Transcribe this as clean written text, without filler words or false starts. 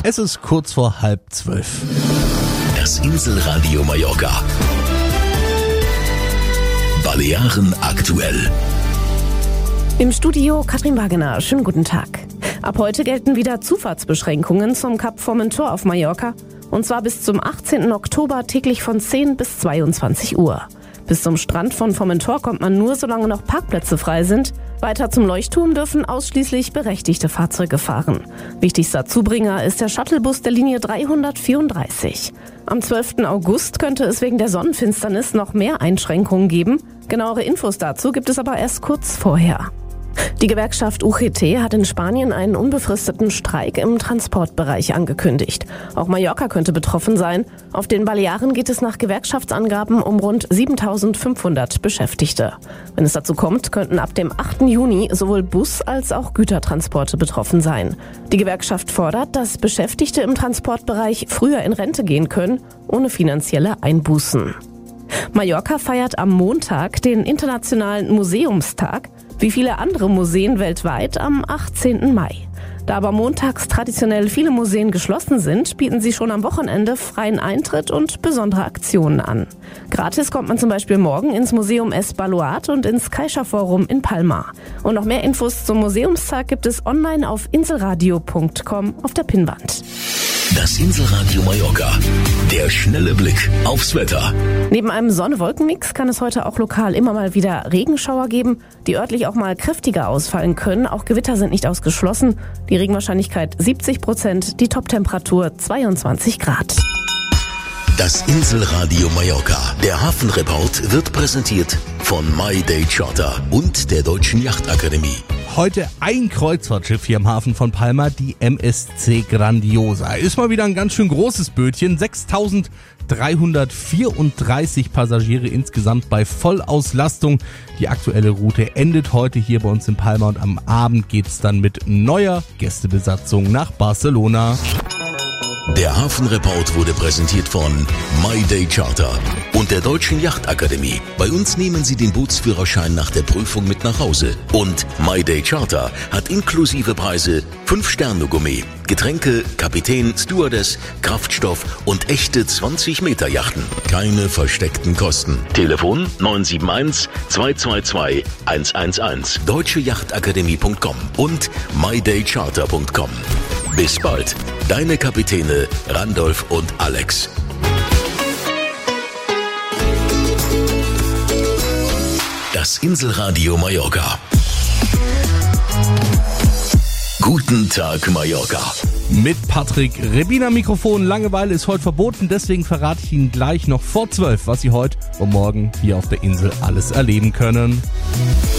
Es ist kurz vor 11:30. Das Inselradio Mallorca. Balearen aktuell. Im Studio Katrin Wagener. Schönen guten Tag. Ab heute gelten wieder Zufahrtsbeschränkungen zum Kap Formentor auf Mallorca. Und zwar bis zum 18. Oktober täglich von 10 bis 22 Uhr. Bis zum Strand von Formentor kommt man nur, solange noch Parkplätze frei sind. Weiter zum Leuchtturm dürfen ausschließlich berechtigte Fahrzeuge fahren. Wichtigster Zubringer ist der Shuttlebus der Linie 334. Am 12. August könnte es wegen der Sonnenfinsternis noch mehr Einschränkungen geben. Genauere Infos dazu gibt es aber erst kurz vorher. Die Gewerkschaft UGT hat in Spanien einen unbefristeten Streik im Transportbereich angekündigt. Auch Mallorca könnte betroffen sein. Auf den Balearen geht es nach Gewerkschaftsangaben um rund 7.500 Beschäftigte. Wenn es dazu kommt, könnten ab dem 8. Juni sowohl Bus- als auch Gütertransporte betroffen sein. Die Gewerkschaft fordert, dass Beschäftigte im Transportbereich früher in Rente gehen können, ohne finanzielle Einbußen. Mallorca feiert am Montag den Internationalen Museumstag, wie viele andere Museen weltweit am 18. Mai. Da aber montags traditionell viele Museen geschlossen sind, bieten sie schon am Wochenende freien Eintritt und besondere Aktionen an. Gratis kommt man zum Beispiel morgen ins Museum Es Baluart und ins Caixa Forum in Palma. Und noch mehr Infos zum Museumstag gibt es online auf inselradio.com auf der Pinnwand. Das Inselradio Mallorca. Der schnelle Blick aufs Wetter. Neben einem Sonne-Wolken-Mix kann es heute auch lokal immer mal wieder Regenschauer geben, die örtlich auch mal kräftiger ausfallen können. Auch Gewitter sind nicht ausgeschlossen. Die Regenwahrscheinlichkeit 70%, die Toptemperatur 22 Grad. Das Inselradio Mallorca. Der Hafenreport wird präsentiert von My Day Charter und der Deutschen Yachtakademie. Heute ein Kreuzfahrtschiff hier im Hafen von Palma, die MSC Grandiosa. Ist mal wieder ein ganz schön großes Bötchen. 6.334 Passagiere insgesamt bei Vollauslastung. Die aktuelle Route endet heute hier bei uns in Palma und am Abend geht's dann mit neuer Gästebesatzung nach Barcelona. Der Hafenreport wurde präsentiert von My Day Charter und der Deutschen Yachtakademie. Bei uns nehmen Sie den Bootsführerschein nach der Prüfung mit nach Hause. Und My Day Charter hat inklusive Preise 5-Sterne-Gourmet, Getränke, Kapitän, Stewardess, Kraftstoff und echte 20-Meter-Yachten. Keine versteckten Kosten. Telefon 971 222 111. deutscheYachtakademie.com und mydaycharter.com. Bis bald. Deine Kapitäne Randolph und Alex. Das Inselradio Mallorca. Guten Tag, Mallorca. Mit Patrick Rebina Mikrofon. Langeweile ist heute verboten, deswegen verrate ich Ihnen gleich noch vor 12, was Sie heute und morgen hier auf der Insel alles erleben können.